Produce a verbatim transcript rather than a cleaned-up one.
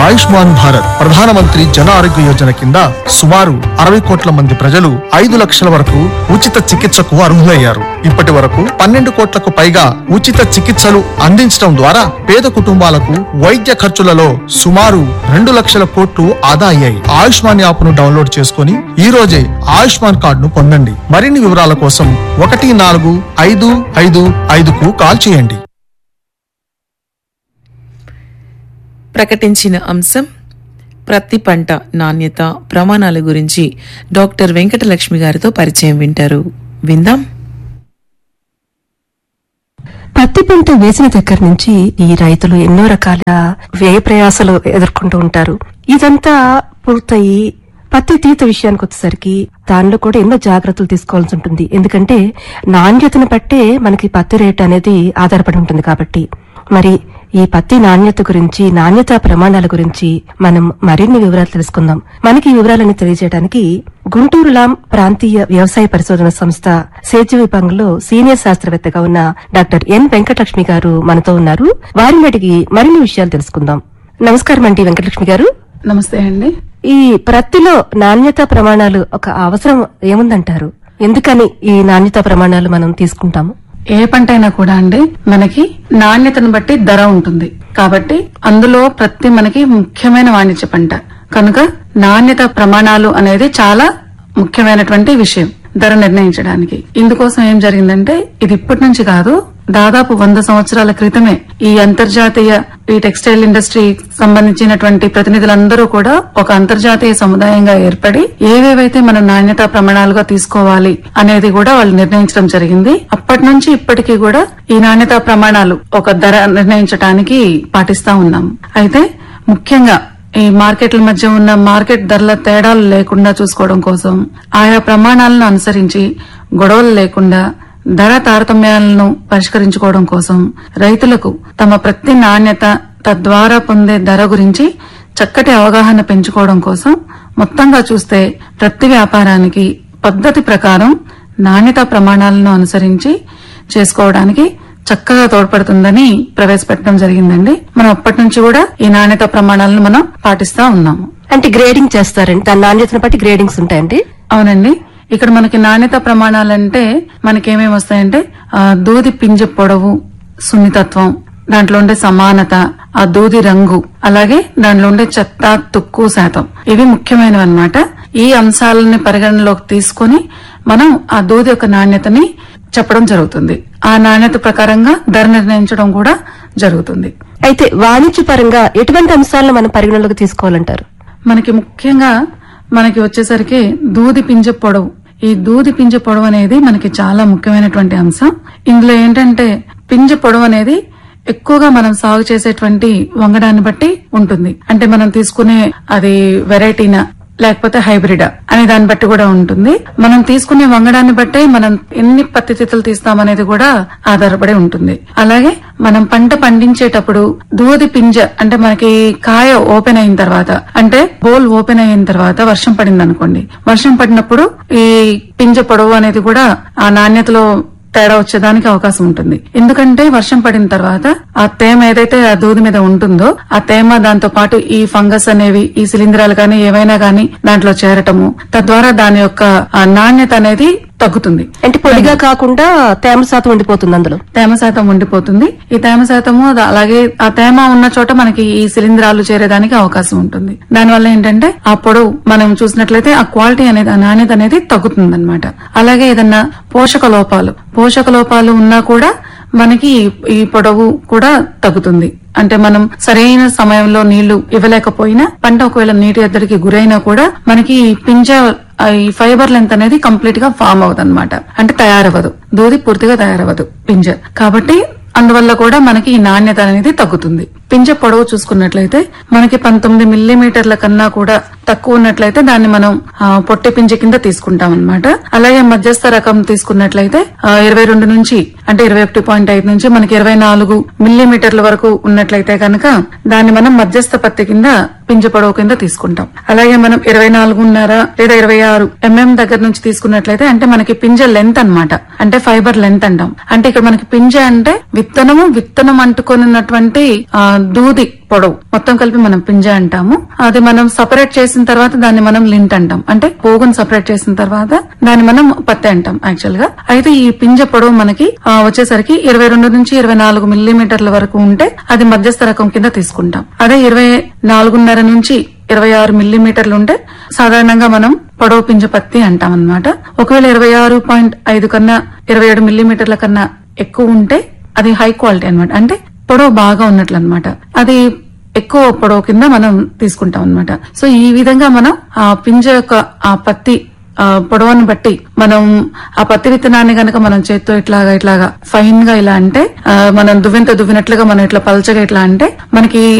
ఆయుష్మాన్ భారత్ ప్రధానమంత్రి జన ఆరోగ్య యోజన కింద సుమారు అరవై కోట్ల మంది ప్రజలు ఐదు లక్షల వరకు ఉచిత చికిత్సకు అర్హులయ్యారు. ఇప్పటి వరకు పన్నెండు కోట్లకు పైగా ఉచిత చికిత్సలు అందించడం ద్వారా పేద కుటుంబాలకు వైద్య ఖర్చులలో సుమారు రెండు లక్షల కోట్లు ఆదా అయ్యాయి. ఆయుష్మాన్ యాప్ ను డౌన్లోడ్ చేసుకుని ఈ రోజే ఆయుష్మాన్ కార్డును పొందండి. మరిన్ని వివరాల కోసం ఒకటి నాలుగు ఐదు ఐదు ఐదుకు కాల్ చేయండి. ప్రకటించిన అంశం ప్రతి పంట నాణ్యత ప్రమాణాల గురించి డాక్టర్ వెంకటలక్ష్మి గారితో పరిచయం వింటారు. విందాం. పత్తి పంట వేసిన దగ్గర నుంచి ఈ రైతులు ఎన్నో రకాల వ్యయ ప్రయాసాలు ఎదుర్కొంటూ ఉంటారు. ఇదంతా పూర్తయి పత్తి తీత విషయానికి వచ్చేసరికి దానిలో కూడా ఎన్నో జాగ్రత్తలు తీసుకోవాల్సి ఉంటుంది. ఎందుకంటే నాణ్యతను బట్టే మనకి పత్తి రేటు అనేది ఆధారపడి ఉంటుంది. కాబట్టి మరి ఈ పత్తి నాణ్యత గురించి నాణ్యత ప్రమాణాల గురించి మనం మరిన్ని వివరాలు తెలుసుకుందాం. మనకి ఈ వివరాలను తెలియజేయడానికి గుంటూరు లాం ప్రాంతీయ వ్యవసాయ పరిశోధన సంస్థ సేద్య విభాగంలో సీనియర్ శాస్త్రవేత్తగా ఉన్న డాక్టర్ ఎన్ వెంకటలక్ష్మి గారు మనతో ఉన్నారు. వారిని అడిగి మరిన్ని విషయాలు తెలుసుకుందాం. నమస్కారం అండి వెంకటలక్ష్మి గారు. నమస్తే అండి. ఈ ప్రత్తిలో నాణ్యత ప్రమాణాలు ఒక అవసరం ఏముందంటారు? ఎందుకని ఈ నాణ్యత ప్రమాణాలు మనం తీసుకుంటాము? ఏ పంట అయినా కూడా అండి మనకి నాణ్యతను బట్టి ధర ఉంటుంది. కాబట్టి అందులో ప్రతి మనకి ముఖ్యమైన వాణిజ్య పంట కనుక నాణ్యత ప్రమాణాలు అనేది చాలా ముఖ్యమైనటువంటి విషయం ధర నిర్ణయించడానికి. ఇందుకోసం ఏం జరిగిందంటే ఇది ఇప్పటి నుంచి కాదు, దాదాపు వంద సంవత్సరాల క్రితమే ఈ అంతర్జాతీయ ఈ టెక్స్టైల్ ఇండస్ట్రీ సంబంధించినటువంటి ప్రతినిధులందరూ కూడా ఒక అంతర్జాతీయ సముదాయంగా ఏర్పడి ఏవేవైతే మనం నాణ్యత ప్రమాణాలుగా తీసుకోవాలి అనేది కూడా వాళ్ళు నిర్ణయించడం జరిగింది. అప్పటి నుంచి ఇప్పటికీ కూడా ఈ నాణ్యత ప్రమాణాలు ఒక ధర నిర్ణయించడానికి పాటిస్తా ఉన్నాం. అయితే ముఖ్యంగా ఈ మార్కెట్ల మధ్య ఉన్న మార్కెట్ ధరల తేడాలు లేకుండా చూసుకోవడం కోసం ఆయా ప్రమాణాలను అనుసరించి గొడవలు లేకుండా ధర తారతమ్యాలను పరిష్కరించుకోవడం కోసం రైతులకు తమ ప్రతి నాణ్యత తద్వారా పొందే ధర గురించి చక్కటి అవగాహన పెంచుకోవడం కోసం మొత్తంగా చూస్తే ప్రతి వ్యాపారానికి పద్ధతి ప్రకారం నాణ్యత ప్రమాణాలను అనుసరించి చేసుకోవడానికి చక్కగా తోడ్పడుతుందని ప్రవేశపెట్టడం జరిగిందండి. మనం అప్పటి నుంచి కూడా ఈ నాణ్యత ప్రమాణాలను మనం పాటిస్తా ఉన్నాము. అంటే గ్రేడింగ్ చేస్తారండి, దాని నాణ్యతను బట్టి గ్రేడింగ్స్ ఉంటాయండి? అవునండి. ఇక్కడ మనకి నాణ్యత ప్రమాణాలంటే మనకేమేమి వస్తాయంటే ఆ దూది పింజ పొడవు, సున్నితత్వం, దాంట్లో ఉండే సమానత, ఆ దూది రంగు, అలాగే దాంట్లో ఉండే చెత్త తుక్కు శాతం, ఇవి ముఖ్యమైనవి అన్నమాట. ఈ అంశాలని పరిగణనలోకి తీసుకుని మనం ఆ దూది యొక్క నాణ్యతని చెప్పడం జరుగుతుంది. ఆ నాణ్యత ప్రకారంగా ధర నిర్ణయించడం కూడా జరుగుతుంది. అయితే వాణిజ్య పరంగా ఎటువంటి అంశాలను మనం పరిగణలోకి తీసుకోవాలంటారు? మనకి ముఖ్యంగా మనకి వచ్చేసరికి దూది పింజ పొడవు. ఈ దూది పింజ పొడవు అనేది మనకి చాలా ముఖ్యమైనటువంటి అంశం. ఇందులో ఏంటంటే పింజ పొడవు అనేది ఎక్కువగా మనం సాగు చేసేటువంటి వంగడాన్ని బట్టి ఉంటుంది. అంటే మనం తీసుకునే అది వెరైటీనా లేకపోతే హైబ్రిడా అనే దాన్ని బట్టి కూడా ఉంటుంది. మనం తీసుకునే వంగడాన్ని బట్టే మనం ఎన్ని పత్తి తీతలు తీస్తామనేది కూడా ఆధారపడి ఉంటుంది. అలాగే మనం పంట పండించేటప్పుడు దూది పింజ అంటే మనకి కాయ ఓపెన్ అయిన తర్వాత, అంటే బోల్ ఓపెన్ అయిన తర్వాత వర్షం పడింది అనుకోండి, వర్షం పడినప్పుడు ఈ పింజ పొడవు అనేది కూడా ఆ నాణ్యతలో తేడా వచ్చేదానికి అవకాశం ఉంటుంది. ఎందుకంటే వర్షం పడిన తర్వాత ఆ తేమ ఏదైతే ఆ దూది మీద ఉంటుందో ఆ తేమ దాంతో పాటు ఈ ఫంగస్ అనేవి ఈ శిలీంధ్రాలు గాని ఏవైనా గాని దాంట్లో చేరటము, తద్వారా దాని యొక్క నాణ్యత అనేది తగ్గుతుంది. అంటే పొడిగా కాకుండా తేమ శాతం ఉండిపోతుంది, అందులో తేమ శాతం ఉండిపోతుంది. ఈ తేమ శాతము అలాగే ఆ తేమ ఉన్న చోట మనకి ఈ శిలీంధ్రాలు చేరేదానికి అవకాశం ఉంటుంది. దానివల్ల ఏంటంటే ఆ పొడవు మనం చూసినట్లయితే ఆ క్వాలిటీ అనేది ఆ నాణ్యత అనేది తగ్గుతుంది అనమాట. అలాగే ఏదన్నా పోషక లోపాలు పోషక లోపాలు ఉన్నా కూడా మనకి ఈ పొడవు కూడా తగ్గుతుంది. అంటే మనం సరైన సమయంలో నీళ్లు ఇవ్వలేకపోయినా పంట ఒకవేళ నీటి ఎద్దడికి గురైనా కూడా మనకి పింజ ఈ ఫైబర్ లెంత్ అనేది కంప్లీట్ గా ఫామ్ అవుతుంది అనమాట. అంటే తయారవ్వదు, దూది పూర్తిగా తయారవ్వదు పింజ. కాబట్టి అందువల్ల కూడా మనకి ఈ నాణ్యత అనేది తగ్గుతుంది. పింజ పొడవు చూసుకున్నట్లయితే మనకి పంతొమ్మిది మిల్లీమీటర్ల కన్నా కూడా తక్కువ ఉన్నట్లయితే దాన్ని మనం పొట్టె పింజ కింద తీసుకుంటాం అనమాట. అలాగే మధ్యస్థ రకం తీసుకున్నట్లయితే ఇరవై రెండు నుంచి అంటే ఇరవై ఒకటి పాయింట్ ఐదు నుంచి మనకి ఇరవై నాలుగు మిల్లీమీటర్ల వరకు ఉన్నట్లయితే కనుక దాన్ని మనం మధ్యస్థ పత్తి కింద పింజ పొడవు కింద తీసుకుంటాం. అలాగే మనం ఇరవై నాలుగున్నర లేదా ఇరవై ఆరు ఎంఎం దగ్గర నుంచి తీసుకున్నట్లయితే అంటే మనకి పింజ లెంత్ అనమాట, అంటే ఫైబర్ లెంత్ అంటాం. అంటే ఇక్కడ మనకి పింజ అంటే విత్తనము విత్తనం అంటుకున్నటువంటి దూది పొడవు మొత్తం కలిపి మనం పింజ అంటాము. అది మనం సపరేట్ చేసిన తర్వాత దాన్ని మనం లింట్ అంటాం. అంటే పోగును సపరేట్ చేసిన తర్వాత దాన్ని మనం పత్తి అంటాం యాక్చువల్ గా. అయితే ఈ పింజ పొడవు మనకి ఆ, వచ్చేసరికి ఇరవై రెండు నుంచి ఇరవై నాలుగు మిల్లీమీటర్ల వరకు ఉంటే అది మధ్యస్థ రకం కింద తీసుకుంటాం. అదే ఇరవై నాలుగున్నర నుంచి ఇరవై ఆరు మిల్లీమీటర్లు ఉంటే సాధారణంగా మనం పొడవు పింజ పత్తి అంటాం అన్నమాట. ఒకవేళ ఇరవై ఆరు పాయింట్ ఐదు కన్నా ఇరవై ఏడు మిల్లీమీటర్ల కన్నా ఎక్కువ ఉంటే అది హై క్వాలిటీ అన్నమాట. అంటే పొడవు బాగా ఉన్నట్లు అన్నమాట. అది ఎక్కువ పొడవు కింద మనం తీసుకుంటాం అన్నమాట. సో ఈ విధంగా మనం ఆ పింజ యొక్క ఆ పత్తి ఆ పొడవును బట్టి మనం ఆ పత్తి విత్తనాన్ని గనక మనం చేత్తో ఇట్లాగా ఇట్లాగా ఫైన్ గా ఇలా అంటే ఆ, మనం దువ్వెంత దువ్వినట్లుగా మనం ఇట్లా పల్చగా ఇట్లా అంటే మనకి